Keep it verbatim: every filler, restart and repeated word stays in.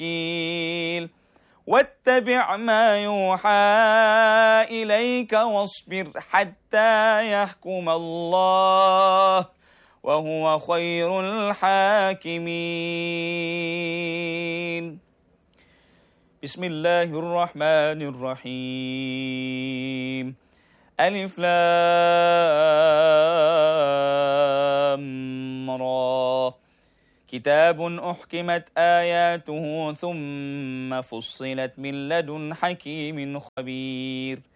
وكيل واتبع ما يوحى إليك واصبر حتى يحكم الله وهو خير الحاكمين. بسم الله الرحمن الرحيم. ألف لام را كتاب أحكمت آياته ثم فصلت من لدن حكيم خبير